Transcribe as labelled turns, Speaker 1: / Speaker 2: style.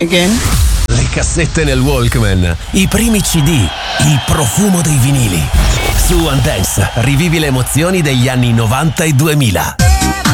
Speaker 1: Again?
Speaker 2: Le cassette nel Walkman, i primi CD, il profumo dei vinili. Su One Dance rivivi le emozioni degli anni 90 e 2000.